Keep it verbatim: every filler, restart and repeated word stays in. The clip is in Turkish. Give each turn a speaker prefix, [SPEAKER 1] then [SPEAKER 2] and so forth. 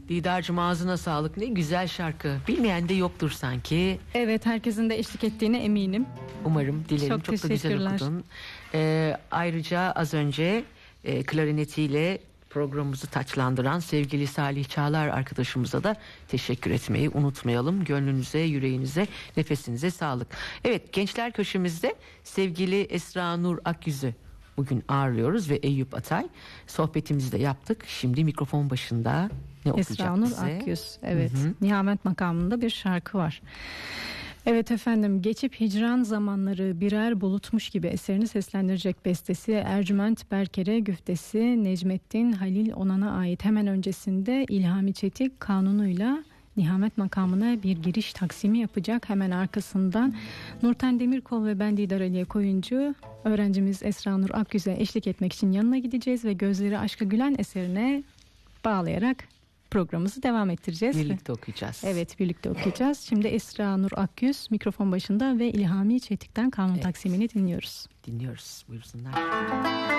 [SPEAKER 1] Didar'cığım ağzına sağlık. Ne güzel şarkı. Bilmeyen de yoktur sanki.
[SPEAKER 2] Evet, herkesin de eşlik ettiğine eminim.
[SPEAKER 1] Umarım, dilerim.
[SPEAKER 2] Çok,
[SPEAKER 1] Çok da güzel okudun. Ee, ayrıca az önce e, klarinetiyle programımızı taçlandıran sevgili Salih Çağlar arkadaşımıza da teşekkür etmeyi unutmayalım. Gönlünüze, yüreğinize, nefesinize sağlık. Evet, Gençler Köşemizde sevgili Esra Nur Akyüz'ü bugün ağırlıyoruz ve Eyüp Atay. Sohbetimizi de yaptık. Şimdi mikrofon başında ne okuyacak
[SPEAKER 2] Esra Nur
[SPEAKER 1] bize?
[SPEAKER 2] Akyüz. Evet.
[SPEAKER 1] Hı hı.
[SPEAKER 2] Nihamet makamında bir şarkı var. Evet efendim, geçip hicran zamanları birer bulutmuş gibi eserini seslendirecek bestesi Ercüment Berkere güftesi Necmettin Halil Onan'a ait. Hemen öncesinde İlhami Çetik kanunuyla Nihamet makamına bir giriş taksimi yapacak. Hemen arkasından Nurten Demirkol ve ben Didar Aliye Koyuncu öğrencimiz Esra Nur Akyüz'e eşlik etmek için yanına gideceğiz ve Gözleri Aşka Gülen eserine bağlayarak programımızı devam ettireceğiz.
[SPEAKER 1] Birlikte okuyacağız.
[SPEAKER 2] Evet, birlikte okuyacağız. Şimdi Esra Nur Akyüz mikrofon başında ve İlhami Çetik'ten Kanun
[SPEAKER 1] Evet.
[SPEAKER 2] Taksimini dinliyoruz.
[SPEAKER 1] Dinliyoruz. Buyursunlar.